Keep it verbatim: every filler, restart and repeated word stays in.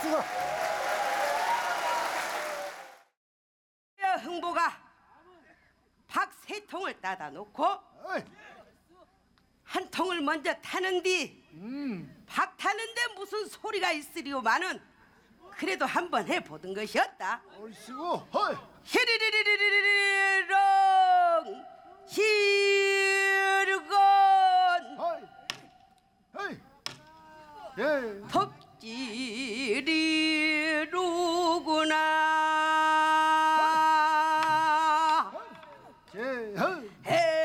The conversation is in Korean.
수고. 야, 흥보가 박 세 통을 따다 놓고 어이. 한 통을 먼저 타는디 음. 박 타는데 무슨 소리가 있으리오마는 그래도 한번 해보던 것이었다. 얼씨구. 헐. 히리리리리리리롱 시르건 헐. 헐. 예. 덕지리로구나